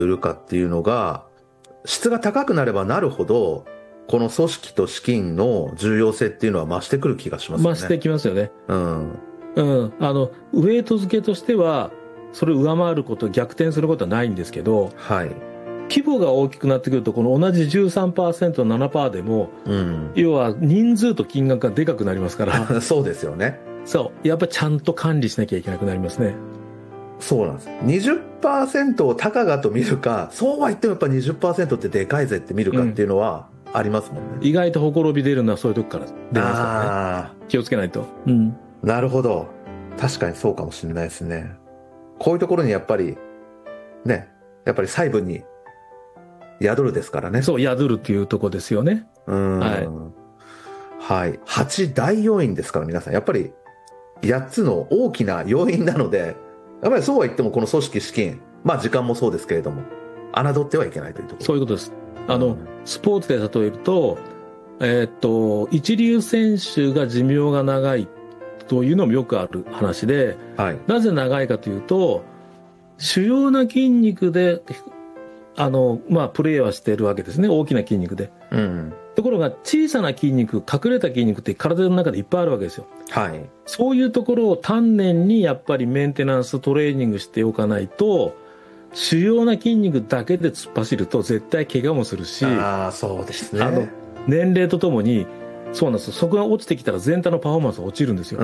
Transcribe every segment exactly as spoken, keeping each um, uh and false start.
るかっていうのが、質が高くなればなるほど、この組織と資金の重要性っていうのは増してくる気がしますよね。 増してきますよね。 うん。 うん。あの、ウェイト付けとしては、それを上回ること、逆転することはないんですけど、 はい。 規模が大きくなってくると、この同じ じゅうさんパーセント、ななパーセント でも、 うん、 要は人数と金額がでかくなりますから。 そうですよね。 そう。やっぱりちゃんと管理しなきゃいけなくなりますね。 そうなんです。にじゅっパーセント を高々と見るか、そうは言ってもやっぱ にじゅっパーセント ってでかいぜって見るかっていうのはありますもんね。 うん、意外とほころび出るのはそういうとこから出ますからね。気をつけないと。うん。 なるほど。確かにそうかもしれないですね。こういうところにやっぱり、ね、やっぱり細部に宿るですからね。 そう、宿るっていうところですよね。 うん。はい。はい。はち大要因ですから皆さん。やっぱりやっつの大きな要因なので、やっぱりそうは言ってもこの組織資金、まあ時間もそうですけれども、侮ってはいけないというところ。 そういうことです。あの、うん、スポーツで例えると、えー、っと、一流選手が寿命が長いというのもよくある話で、はい、なぜ長いかというと、主要な筋肉で、あの、まあ、プレーはしているわけですね。大きな筋肉で。うん、ところが、小さな筋肉、隠れた筋肉って体の中でいっぱいあるわけですよ。はい。そういうところを丹念にやっぱりメンテナンス、トレーニングしておかないと、主要な筋肉だけで突っ走ると絶対怪我もするし、 ああ、そうですね。 あの、年齢とともに、そうなんですよ。そこが落ちてきたら全体のパフォーマンスが落ちるんですよ。 うん。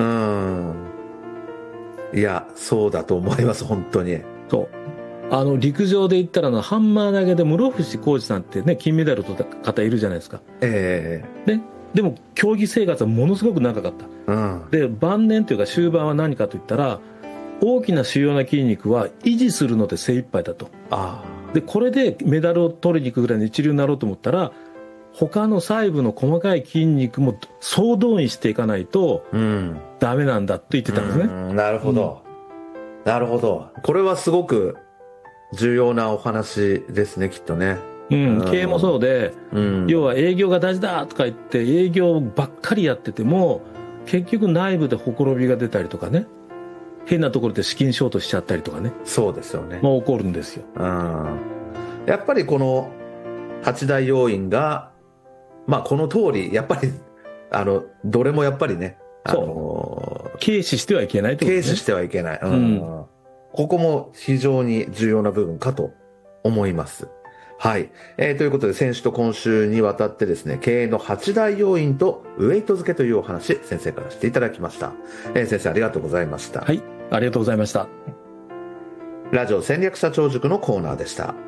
いや、そうだと思います、本当に。 そう。あの、陸上で言ったらの、ハンマー投げで室伏浩二さんってね、金メダル取った方いるじゃないですか。ええー。ね。でも、競技生活はものすごく長かった。うん。で、晩年というか終盤は何かと言ったら、大きな主要な筋肉は維持するので精一杯だと。ああ。で、これでメダルを取りに行くぐらいの一流になろうと思ったら、他の細部の細かい筋肉も総動員していかないと、ダメなんだって言ってたんですね。 うん、なるほど、うん。なるほど。これはすごく重要なお話ですね、きっとね。 うん、経営もそうで、うん、要は営業が大事だとか言って営業ばっかりやってても、結局内部でほころびが出たりとかね、変なところで資金ショートしちゃったりとかね。 そうですよね。 まあ起こるんですよ。 うん。やっぱりこのはち大要因が、まあこの通り、やっぱり、あの、どれもやっぱりね、あのー、軽視してはいけないってことね。 軽視してはいけない。うん。うん、ここも非常に重要な部分かと思います。はい。えー、ということで、先週と今週にわたってですね、経営のはち大要因とウェイト付けというお話、先生からしていただきました。えー、先生ありがとうございました。 はい。ありがとうございました。 ラジオ戦略社長塾のコーナーでした。